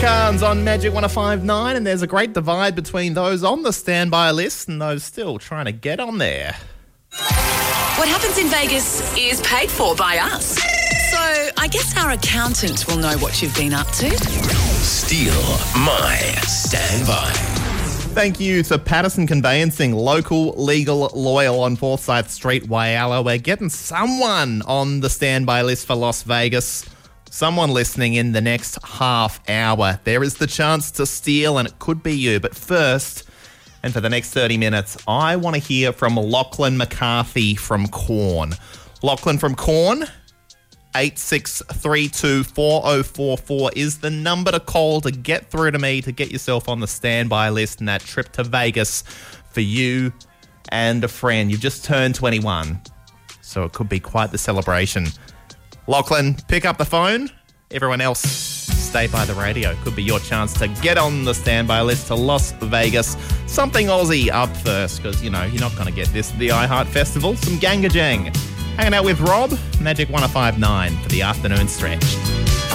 Carnes on Magic 105.9, and there's a great divide between those on the standby list and those still trying to get on there. What happens in Vegas is paid for by us. So I guess our accountant will know what you've been up to. Steal my standby. Thank you to Patterson Conveyancing, local, legal, loyal on Forsyth Street, Whyalla. We're getting someone on the standby list for Las Vegas. Someone listening in the next half hour. There is the chance to steal, and it could be you. But first, and for the next 30 minutes, I want to hear from Lachlan McCarthy from Quorn. Lachlan from Quorn, 86324044 is the number to call to get through to me to get yourself on the standby list and that trip to Vegas for you and a friend. You've just turned 21, so it could be quite the celebration. Lachlan, pick up the phone. Everyone else, stay by the radio. Could be your chance to get on the standby list to Las Vegas. Something Aussie up first, because, you know, you're not going to get this at the iHeart Festival. Some Ganga Jang. Hanging out with Rob, Magic 105.9 for the afternoon stretch.